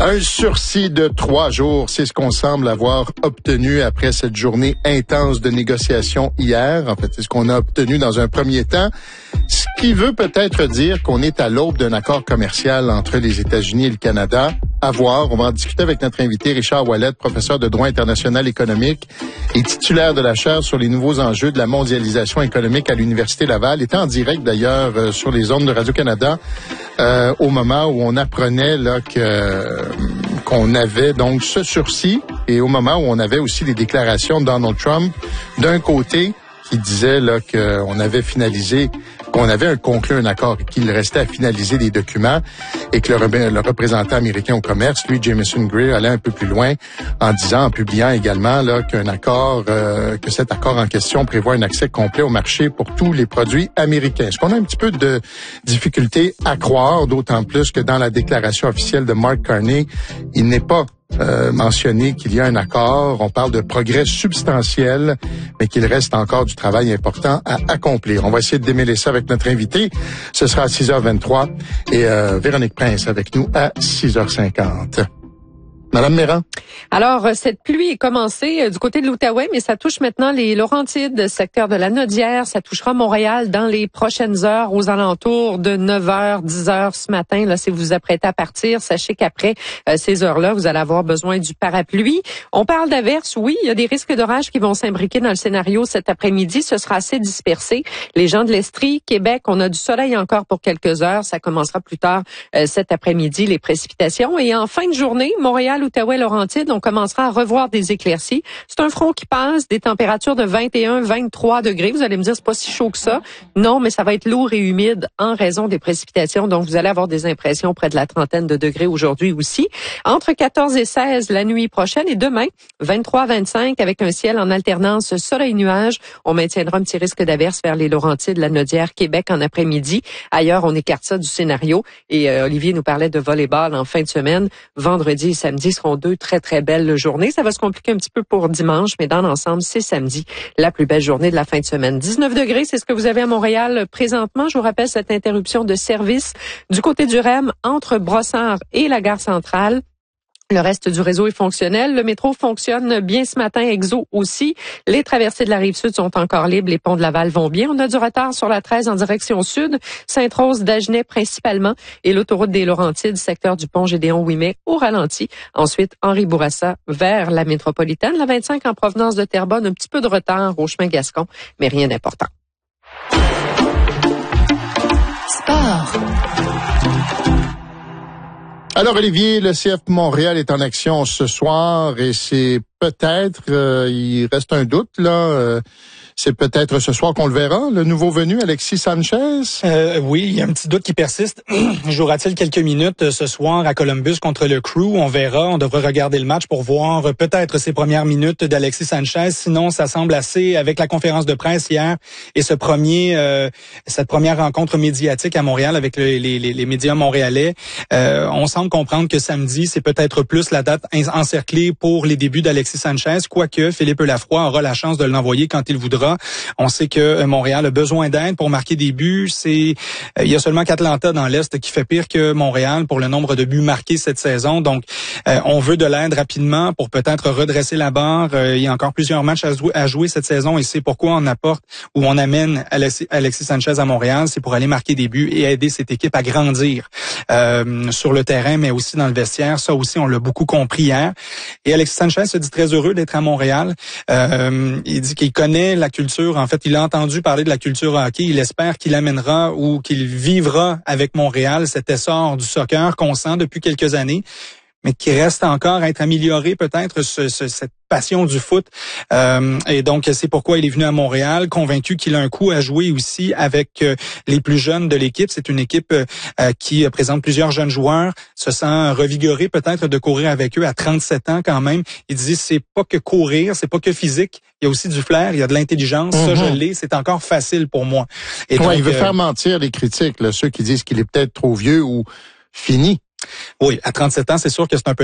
Un sursis de 3 jours, c'est ce qu'on semble avoir obtenu après cette journée intense de négociations hier. En fait, c'est ce qu'on a obtenu dans un premier temps, ce qui veut peut-être dire qu'on est à l'aube d'un accord commercial entre les États-Unis et le Canada. À voir, on va en discuter avec notre invité Richard Ouellet, professeur de droit international économique et titulaire de la chaire sur les nouveaux enjeux de la mondialisation économique à l'Université Laval. Il était en direct d'ailleurs sur les ondes de Radio-Canada au moment où on apprenait là qu'on avait donc ce sursis et au moment où on avait aussi les déclarations de Donald Trump d'un côté qui disait là qu'on avait finalisé, qu'on avait conclu un accord et qu'il restait à finaliser des documents et que le représentant américain au commerce, lui, Jamieson Greer, allait un peu plus loin en disant, en publiant également là qu'un accord, que cet accord en question prévoit un accès complet au marché pour tous les produits américains. Est-ce qu'on a un petit peu de difficulté à croire, d'autant plus que dans la déclaration officielle de Mark Carney, il n'est pas mentionné qu'il y a un accord. On parle de progrès substantiel, mais qu'il reste encore du travail important à accomplir. On va essayer de démêler ça avec notre invité. Ce sera à 6h23 et Véronique Prince avec nous à 6h50. Madame Méran. Alors, cette pluie est commencée du côté de l'Outaouais, mais ça touche maintenant les Laurentides, secteur de la Nodière. Ça touchera Montréal dans les prochaines heures, aux alentours de 9h, 10h ce matin. Là, si vous vous apprêtez à partir, sachez qu'après ces heures-là, vous allez avoir besoin du parapluie. On parle d'averses, oui, il y a des risques d'orage qui vont s'imbriquer dans le scénario cet après-midi. Ce sera assez dispersé. Les gens de l'Estrie, Québec, on a du soleil encore pour quelques heures. Ça commencera plus tard cet après-midi, les précipitations. Et en fin de journée, Montréal, Outaouais, Laurentides, on commencera à revoir des éclaircies. C'est un front qui passe, des températures de 21, 23 degrés. Vous allez me dire, c'est pas si chaud que ça. Non, mais ça va être lourd et humide en raison des précipitations. Donc, vous allez avoir des impressions près de la trentaine de degrés aujourd'hui aussi. Entre 14 et 16 la nuit prochaine et demain, 23 à 25 avec un ciel en alternance soleil-nuage. On maintiendra un petit risque d'averse vers les Laurentides, la Nodière, Québec en après-midi. Ailleurs, on écarte ça du scénario. Et Olivier nous parlait de volleyball en fin de semaine. Vendredi et samedi seront deux très, très belles journées. Ça va se compliquer un petit peu pour dimanche, mais dans l'ensemble, c'est samedi, la plus belle journée de la fin de semaine. 19 degrés, c'est ce que vous avez à Montréal présentement. Je vous rappelle cette interruption de service du côté du REM entre Brossard et la gare centrale. Le reste du réseau est fonctionnel. Le métro fonctionne bien ce matin, Exo aussi. Les traversées de la Rive-Sud sont encore libres. Les ponts de Laval vont bien. On a du retard sur la 13 en direction sud. Sainte-Rose, Dagenais principalement. Et l'autoroute des Laurentides, secteur du pont Gédéon-Ouimet au ralenti. Ensuite, Henri Bourassa vers la métropolitaine. La 25 en provenance de Terrebonne, un petit peu de retard au chemin Gascon, mais rien d'important. Sport. Alors Olivier, le CF Montréal est en action ce soir et c'est peut-être, il reste un doute là, c'est peut-être ce soir qu'on le verra, le nouveau venu Alexis Sanchez. Oui, il y a un petit doute qui persiste. Jouera-t-il quelques minutes ce soir à Columbus contre le Crew? On verra, on devrait regarder le match pour voir peut-être ces premières minutes d'Alexis Sanchez. Sinon, ça semble assez avec la conférence de presse hier et cette première rencontre médiatique à Montréal avec les médias montréalais. On semble comprendre que samedi, c'est peut-être plus la date encerclée pour les débuts d'Alexis Sanchez, quoique Philippe Lafroy aura la chance de l'envoyer quand il voudra. On sait que Montréal a besoin d'aide pour marquer des buts. Il y a seulement qu'Atlanta dans l'Est qui fait pire que Montréal pour le nombre de buts marqués cette saison. Donc, on veut de l'aide rapidement pour peut-être redresser la barre. Il y a encore plusieurs matchs à jouer cette saison et c'est pourquoi on amène Alexis Sanchez à Montréal. C'est pour aller marquer des buts et aider cette équipe à grandir sur le terrain, mais aussi dans le vestiaire. Ça aussi, on l'a beaucoup compris hier. Et Alexis Sanchez se dit très heureux d'être à Montréal. Il dit qu'il connaît la culture. En fait, il a entendu parler de la culture hockey. Il espère qu'il amènera ou qu'il vivra avec Montréal cet essor du soccer qu'on sent depuis quelques années, mais qui reste encore à être amélioré peut-être cette passion du foot. Et donc, c'est pourquoi il est venu à Montréal, convaincu qu'il a un coup à jouer aussi avec les plus jeunes de l'équipe. C'est une équipe qui présente plusieurs jeunes joueurs, se sent revigoré peut-être de courir avec eux à 37 ans quand même. Il dit, c'est pas que courir, c'est pas que physique. Il y a aussi du flair, il y a de l'intelligence. Ça, je l'ai. C'est encore facile pour moi. Et donc, il veut faire mentir les critiques, là, ceux qui disent qu'il est peut-être trop vieux ou fini. Oui, à 37 ans, c'est sûr que c'est un peu